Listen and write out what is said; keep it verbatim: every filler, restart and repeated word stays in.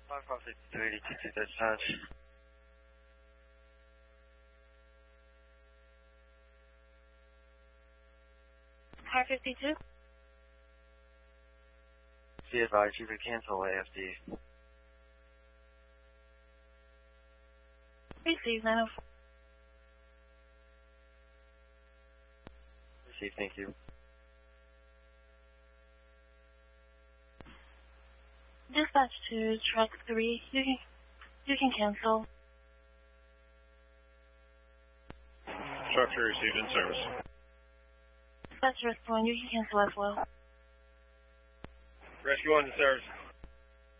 five five six two eight two two dispatch. Car fifty-two? Be advised, you could cancel A F D. Receive nine oh four. Receive, thank you. Dispatch to truck three. You can, you can cancel. Truck three received in service. Dispatch to rescue one. You can cancel as well. Rescue one in service.